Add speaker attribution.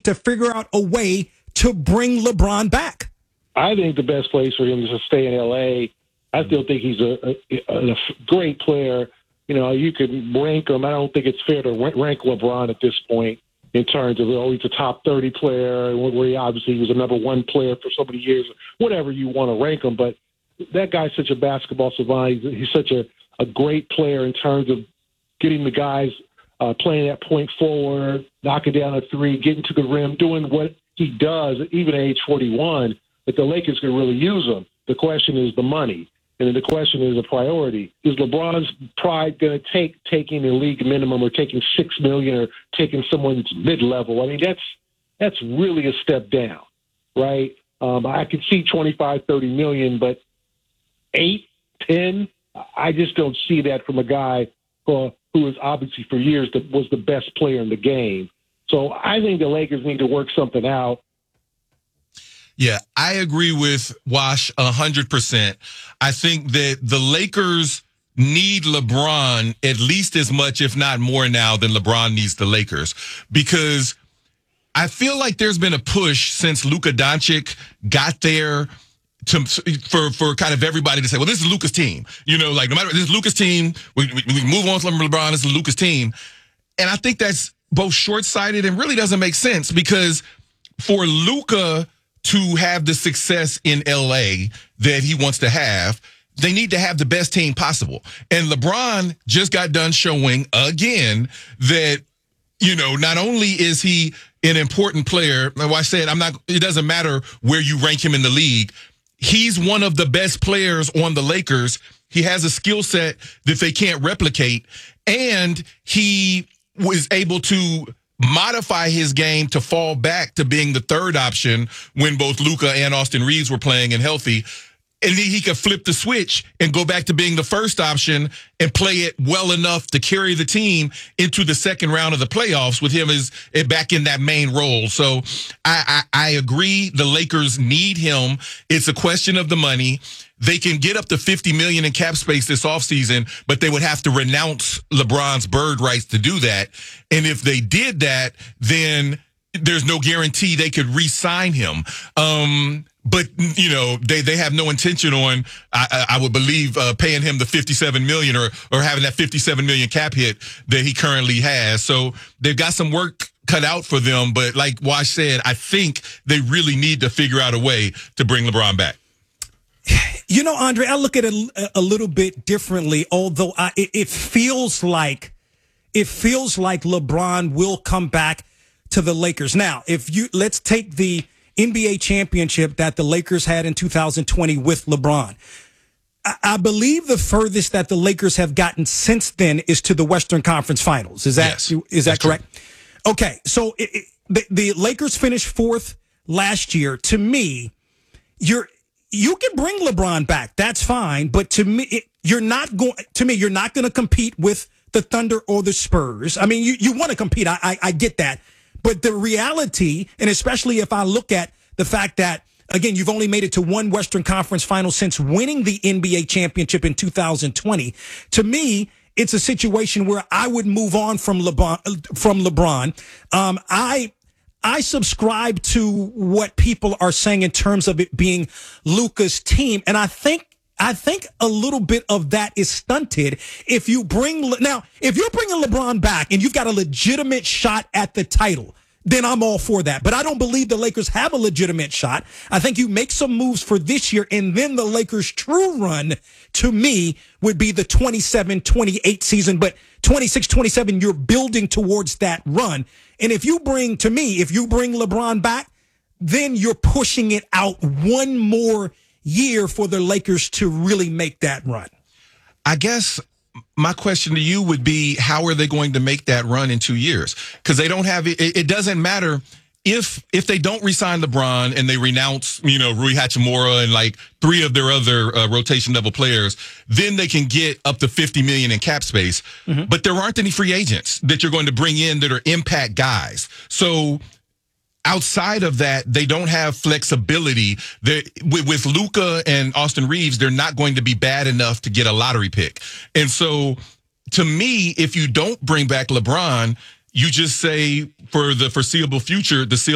Speaker 1: to figure out a way to bring LeBron back?
Speaker 2: I think the best place for him is to stay in L.A. I still think he's a great player. You know, you could rank him. I don't think it's fair to rank LeBron at this point in terms of, he's a top 30 player, where he obviously was a number one player for so many years, whatever you want to rank him. But that guy's such a basketball savant. He's such a great player in terms of getting the guys playing that point forward, knocking down a three, getting to the rim, doing what he does, even at age 41, that the Lakers could really use him. The question is the money. And then the question is a priority. Is LeBron's pride going to take taking the league minimum, or taking $6 million, or taking someone's mid-level? I mean, that's really a step down, right? I could see 25, 30 million, but 8, 10, I just don't see that from a guy who is obviously for years was the best player in the game. So I think the Lakers need to work something out.
Speaker 3: Yeah, I agree with Wash 100%. I think that the Lakers need LeBron at least as much, if not more now, than LeBron needs the Lakers. Because I feel like there's been a push since Luka Doncic got there for kind of everybody to say, well, this is Luka's team. You know, like, no matter, this is Luka's team. We move on from LeBron, this is Luka's team. And I think that's both short-sighted and really doesn't make sense, because for Luka to have the success in LA that he wants to have, they need to have the best team possible. And LeBron just got done showing again that, you know, not only is he an important player, like I said, it doesn't matter where you rank him in the league. He's one of the best players on the Lakers. He has a skill set that they can't replicate. And he was able to modify his game to fall back to being the third option when both Luka and Austin Reeves were playing and healthy. And then he could flip the switch and go back to being the first option and play it well enough to carry the team into the second round of the playoffs with him as back in that main role. So I agree the Lakers need him. It's a question of the money. They can get up to $50 million in cap space this offseason, but they would have to renounce LeBron's bird rights to do that. And if they did that, then there's no guarantee they could re-sign him. But, you know, they have no intention on, I would believe, paying him the $57 million or having that $57 million cap hit that he currently has. So they've got some work cut out for them. But like Wash said, I think they really need to figure out a way to bring LeBron back.
Speaker 1: You know, Andre, I look at it a little bit differently, although it feels like LeBron will come back to the Lakers. Now, let's take the NBA championship that the Lakers had in 2020 with LeBron. I believe the furthest that the Lakers have gotten since then is to the Western Conference Finals. Is that correct? True. Okay, so the Lakers finished fourth last year. To me, you can bring LeBron back. That's fine. But to me, you're not going to compete with the Thunder or the Spurs. I mean, you want to compete. I get that. But the reality, and especially if I look at the fact that, again, you've only made it to one Western Conference final since winning the NBA championship in 2020. To me, it's a situation where I would move on from LeBron. I subscribe to what people are saying in terms of it being Luka's team, and I think a little bit of that is stunted if you're bringing LeBron back and you've got a legitimate shot at the title, then I'm all for that. But I don't believe the Lakers have a legitimate shot. I think you make some moves for this year, and then the Lakers' true run, to me, would be the 27-28 season. But 26-27, you're building towards that run. And if you bring LeBron back, then you're pushing it out one more year for the Lakers to really make that run.
Speaker 3: I guess my question to you would be, how are they going to make that run in 2 years? Because they don't have it. It doesn't matter if they don't re-sign LeBron and they renounce, Rui Hachimura and like three of their other rotation level players, then they can get up to $50 million in cap space. Mm-hmm. But there aren't any free agents that you're going to bring in that are impact guys. So outside of that, they don't have flexibility. With Luka and Austin Reeves, they're not going to be bad enough to get a lottery pick. And so, to me, if you don't bring back LeBron, you just say for the foreseeable future, the